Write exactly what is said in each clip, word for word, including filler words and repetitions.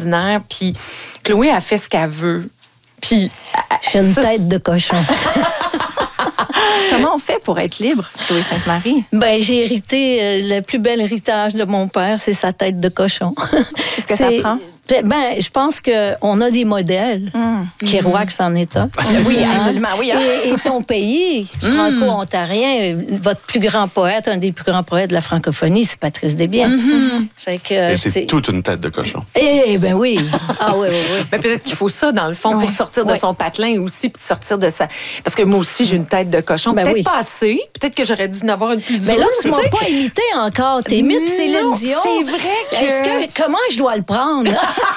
extraordinaire. Puis Chloé a fait ce qu'elle veut. Puis... J'ai une ça, tête de cochon. Comment on fait pour être libre, Chloé Sainte-Marie? Ben, j'ai hérité euh, le plus bel héritage de mon père, c'est sa tête de cochon. C'est ce que ça prend? Ben, je pense qu'on a des modèles. Mmh. Kerouac, c'en est un. Oui, absolument, oui. Et, et ton pays, franco-ontarien, votre plus grand poète, un des plus grands poètes de la francophonie, c'est Patrice Desbiens. Mm-hmm. Fait que, Et c'est, c'est toute une tête de cochon. Eh ben oui. Ah oui, oui, oui. Ben, peut-être qu'il faut ça, dans le fond, ouais. pour sortir de ouais. son patelin aussi, puis sortir de sa... Parce que moi aussi, j'ai une tête de cochon. Ben peut-être oui. pas assez. Peut-être que j'aurais dû en avoir une plus dure. Mais là, tu m'as pas imité encore. T'es imite Céline Dion. C'est vrai que... Est-ce que... Comment je dois le prendre?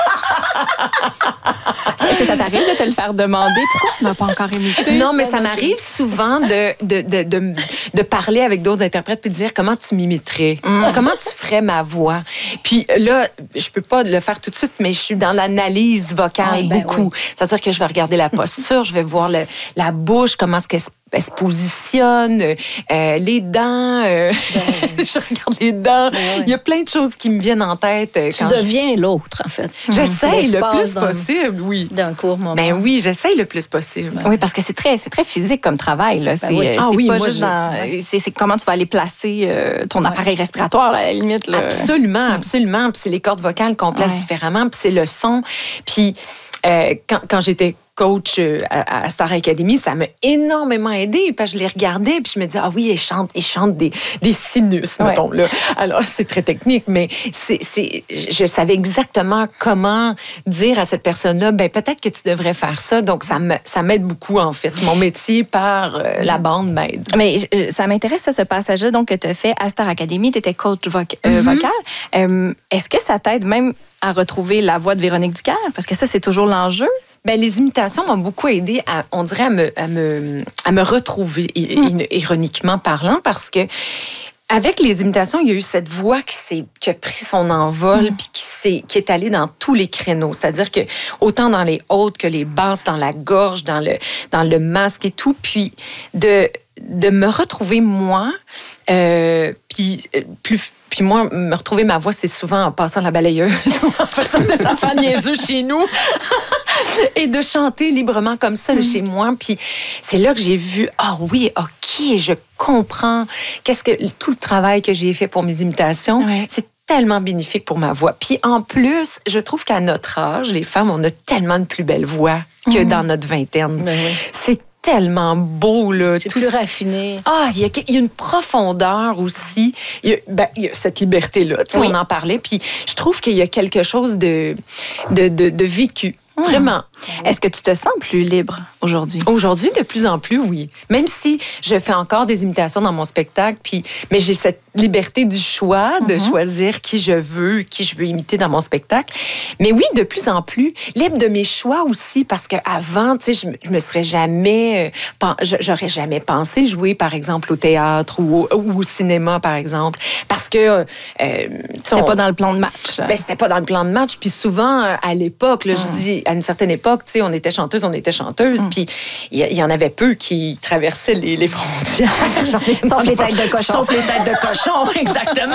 Est-ce que ça t'arrive de te le faire demander? Pourquoi tu m'as pas encore imité? Non, mais ça m'arrive souvent de, de, de, de, de parler avec d'autres interprètes puis de dire comment tu m'imiterais, mm. comment tu ferais ma voix. Puis là, je peux pas le faire tout de suite, mais je suis dans l'analyse vocale oui, ben beaucoup. Oui. C'est-à-dire que je vais regarder la posture, je vais voir le, la bouche, comment est-ce qu'elle se elle se positionne, euh, les dents, euh, ben, je regarde les dents. Ben, ouais. Il y a plein de choses qui me viennent en tête. Tu quand deviens je... l'autre, en fait. J'essaye le plus possible, oui. D'un court moment. Ben oui, j'essaye le plus possible. Ben. Oui, parce que c'est très, c'est très physique comme travail. Là. C'est, ben oui. ah, c'est oui, pas juste dans... C'est, c'est comment tu vas aller placer euh, ton ouais. appareil respiratoire, là, à la limite. Là. Absolument, absolument. Puis c'est les cordes vocales qu'on place ouais. différemment, puis c'est le son. Puis euh, quand, quand j'étais coach à, à Star Academy, ça m'a énormément aidé. Puis je les regardais, puis je me disais, ah oui, ils chantent, ils chantent des, des sinus, ouais. mettons, là. Alors, c'est très technique, mais c'est, c'est, je savais exactement comment dire à cette personne-là, ben peut-être que tu devrais faire ça. Donc, ça, me, ça m'aide beaucoup, en fait. Mon métier par euh, la bande m'aide. Mais euh, ça m'intéresse, ça, ce passage-là donc, que tu as fait à Star Academy. Tu étais coach voc- euh, mm-hmm. vocal. Euh, est-ce que ça t'aide même à retrouver la voix de Véronique Dicker? Parce que ça, c'est toujours l'enjeu. Ben, les imitations m'ont beaucoup aidé, à, on dirait, à me, à me, à me retrouver, mmh. ironiquement parlant, parce que avec les imitations, il y a eu cette voix qui, s'est, qui a pris son envol mmh. puis qui, s'est, qui est allée dans tous les créneaux. C'est-à-dire que autant dans les hautes que les basses, dans la gorge, dans le, dans le masque et tout. Puis de, de me retrouver moi, euh, puis plus... Puis moi, me retrouver ma voix, c'est souvent en passant la balayeuse ou en faisant des affaires niaiseux chez nous. Et de chanter librement comme ça, là, chez moi. Puis c'est là que j'ai vu, ah oui, OK, je comprends. Qu'est-ce que tout le travail que j'ai fait pour mes imitations, ouais. c'est tellement bénéfique pour ma voix. Puis en plus, je trouve qu'à notre âge, les femmes, on a tellement de plus belles voix que mmh. dans notre vingtaine. Ben oui. C'est tellement beau, là. C'est tout plus raffiné. Ah, il y, y a une profondeur aussi. Il y a, ben, il y a cette liberté-là. Oui. On en parlait. Puis je trouve qu'il y a quelque chose de, de, de, de vécu. Mmh. Vraiment. Est-ce que tu te sens plus libre aujourd'hui? Aujourd'hui, de plus en plus, oui. Même si je fais encore des imitations dans mon spectacle, puis, mais j'ai cette liberté du choix de mmh. choisir qui je veux, qui je veux imiter dans mon spectacle. Mais oui, de plus en plus. Libre de mes choix aussi, parce qu'avant, tu sais, je, je me serais jamais... Euh, j'aurais jamais pensé jouer, par exemple, au théâtre ou au, ou au cinéma, par exemple. Parce que... Euh, c'était on, pas dans le plan de match. Ben, c'était pas dans le plan de match. Puis souvent, à l'époque, là, mmh. je dis, à une certaine époque, tu sais, on était chanteuse, on était chanteuse, mmh. puis il y, y en avait peu qui traversaient les, les frontières. Sauf les têtes de cochon. Sauf les têtes de cochon, exactement.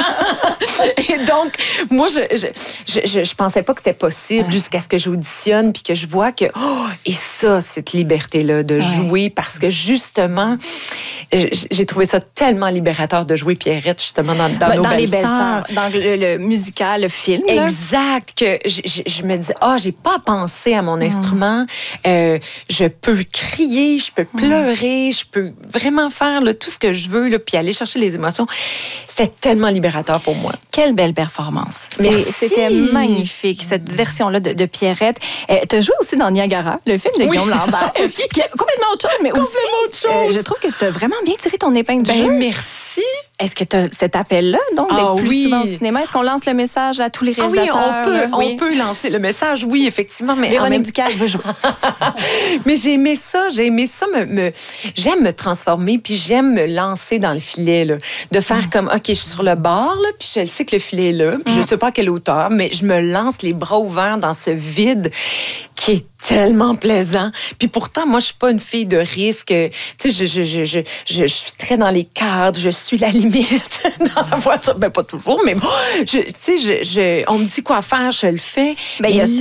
Et donc, moi, je je, je, je, je pensais pas que c'était possible ouais. jusqu'à ce que j'auditionne puis que je vois que, oh, et ça, cette liberté-là de ouais. jouer, parce que justement, j'ai trouvé ça tellement libérateur de jouer Pierrette, justement, dans, dans ouais, nos dans belles les belles sœurs. Dans le, le musical, le film. Exact. Là. Que je, je, je me dis, ah, oh, j'ai pas pensé à mon mmh. instrument. Euh, je peux crier, je peux pleurer, mmh. je peux vraiment faire là, tout ce que je veux, là, puis aller chercher les émotions. C'était tellement libérateur pour moi. Quelle belle performance. Merci. C'était magnifique, cette version-là de, de Pierrette. Euh, tu as joué aussi dans Niagara, le film de oui. Guillaume Lambert. Oui. Puis, complètement autre chose, mais complètement aussi, autre chose. Euh, je trouve que tu as vraiment bien tiré ton épingle du ben, jeu. Merci. Est-ce que tu as cet appel-là, donc, d'être ah, plus oui. souvent au cinéma? Est-ce qu'on lance le message à tous les réalisateurs? Ah oui, on peut, là? on oui. peut lancer le message, oui, effectivement. Mais Véronique même... Dicker veut jouer. Mais j'ai aimé ça, j'ai aimé ça. Me, me... J'aime me transformer, puis j'aime me lancer dans le filet, là. De faire mm. comme, OK, je suis sur le bord, là, puis je sais que le filet est là, puis mm. je sais pas à quelle hauteur, mais je me lance les bras ouverts dans ce vide qui est tellement plaisant. Puis pourtant, moi, je suis pas une fille de risque. Tu sais, je, je, je, je, je, je suis très dans les cadres, je suis la limite dans la voiture. Ben, pas toujours, mais bon, tu sais, je, je, on me dit quoi faire, je le fais. Ben, il y a ça,